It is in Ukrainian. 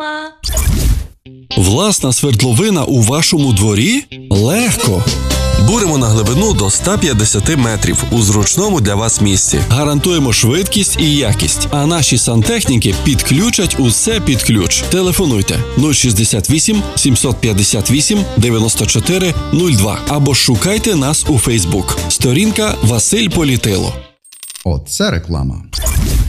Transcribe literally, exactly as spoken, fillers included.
Реклама. Власна свердловина у вашому дворі? Легко! Буримо на глибину до ста п'ятдесят метрів у зручному для вас місці. Гарантуємо швидкість і якість, а наші сантехніки підключать усе під ключ. Телефонуйте нуль шістдесят вісім сімсот п'ятдесят вісім дев'яносто чотири нуль два або шукайте нас у Фейсбук. Сторінка Василь Політило. Оце реклама.